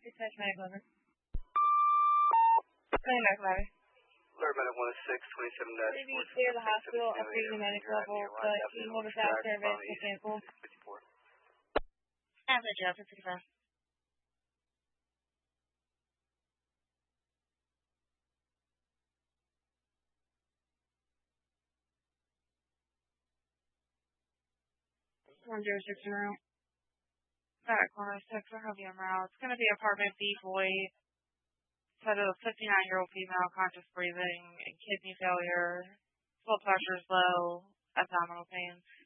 Touch my lover. Going back, Larry. Alert Medic 106, 27 Maybe clear the hospital up to the medic level, but can you hold us out service for sample? Average out, 65. One zero six zero. Medic 106, I have you en route. It's going to be apartment B void. Said a 59-year-old female, conscious breathing, and kidney failure. Blood pressure is low, abdominal pain.